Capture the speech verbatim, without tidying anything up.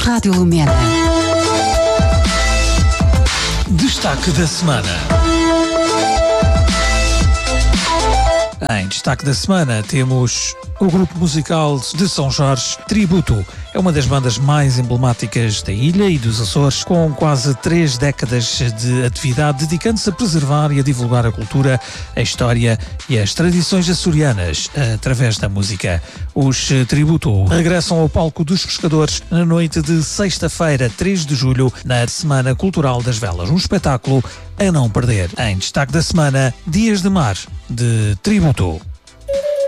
Rádio Lumena. Destaque da semana. Em destaque da semana temos o grupo musical de São Jorge, Tributo. É uma das bandas mais emblemáticas da ilha e dos Açores, com quase três décadas de atividade, dedicando-se a preservar e a divulgar a cultura, a história e as tradições açorianas através da música. Os Tributo regressam ao palco dos pescadores na noite de sexta-feira, três de julho, na Semana Cultural das Velas. Um espetáculo a não perder. Em destaque da semana, Dias de Mar, de Tributo.